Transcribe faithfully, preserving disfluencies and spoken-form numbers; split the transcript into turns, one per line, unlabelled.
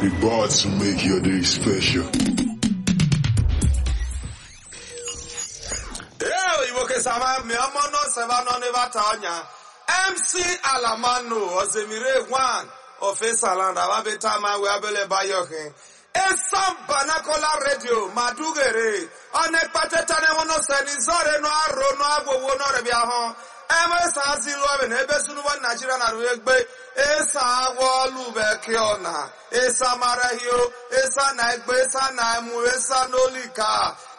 We bought to make your day special.
Yeah, you okay, Sama? Me amono sevano neva tanya. M C Alamano Ozemire one of Esaland. Ababe tama we abele bayoke. Esam Banakola Radio Madugere. One patetane wono senizore no aro no agbo wono rebiahon. Eme sa zilu ebe ebe sunu wa Nigeria na ruegbe. Esa wolu bekiona. Esa marahio. Esa na egbe. Esa na emu. Esa nolika.